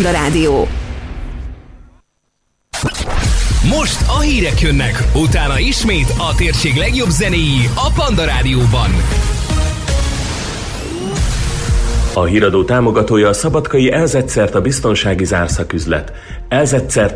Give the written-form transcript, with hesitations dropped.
Panda Rádió. Most a hírek jönnek, utána ismét a térség legjobb zenéi a Panda Rádióban. A híradó támogatója a szabadkai LZ Certa biztonsági zárszaküzlet. LZ Certa